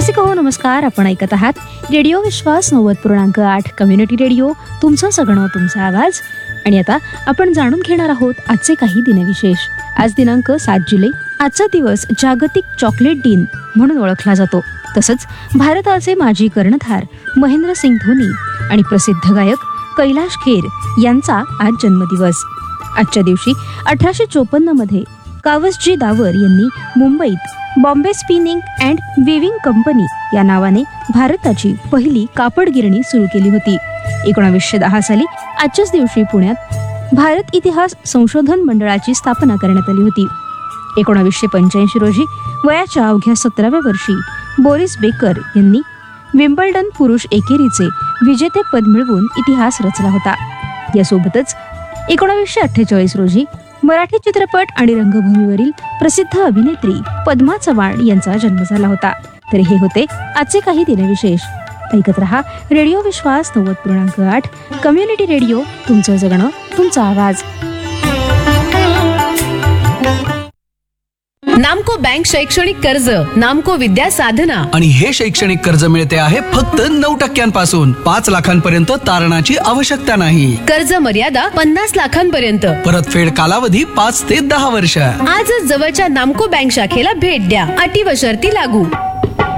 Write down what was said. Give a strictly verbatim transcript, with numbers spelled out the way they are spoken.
रसिक हो नमस्कार. आपण ऐकत आहात रेडिओ विश्वास नव्वद पूर्णांक आठ कम्युनिटी रेडिओ, तुमचं सगळं तुमचा आवाज. आणि आता आपण जाणून घेणार आहोत आजचे काही दिनविशेष. आज दिनांक सात जुलै. आजचा दिवस जागतिक चॉकलेट दिन म्हणून ओळखला जातो. तसंच भारताचे माजी कर्णधार महेंद्रसिंग धोनी आणि प्रसिद्ध गायक कैलाश खेर यांचा आज जन्मदिवस. आजच्या दिवशी अठराशे चोपन्न मध्ये कावसजी दावर यांनी मुंबईत Bombay spinning and viewing company या नावाने भारताची पहिली कापड गिरणी सुरू केली होती. एकोणावीसशे दहा साली आजच्याच दिवशी पुण्यात भारत इतिहास संशोधन मंडळाची स्थापना करण्यात आली होती. एकोणावीसशे पंच्याऐंशी रोजी वयाच्या अवघ्या सतराव्या वर्षी बोरिस बेकर यांनी विम्बल्डन पुरुष एकेरीचे विजेतेपद मिळवून इतिहास रचला होता. यासोबतच एकोणावीसशे अठ्ठेचाळीस रोजी मराठी चित्रपट आणि रंगभूमीवरील प्रसिद्ध अभिनेत्री पद्मा चव्हाण यांचा जन्म झाला होता. तर हे होते आजचे काही दिनविशेष. ऐकत रहा रेडिओ विश्वास नव्वद पूर्णांक आठ कम्युनिटी रेडिओ, तुमचं जगणं तुमचा आवाज. नामको बँक शैक्षणिक कर्ज, नामको विद्या साधना आणि हे शैक्षणिक कर्ज मिळते आहे फक्त नऊ टक्क्यांपासून. पाच लाखांपर्यंत तारणाची आवश्यकता नाही. कर्ज मर्यादा पन्नास लाखांपर्यंत. परतफेड कालावधी पाच ते दहा वर्ष. आजच जवळच्या नामको बँक शाखेला भेट द्या. अटी व शर्ती लागू.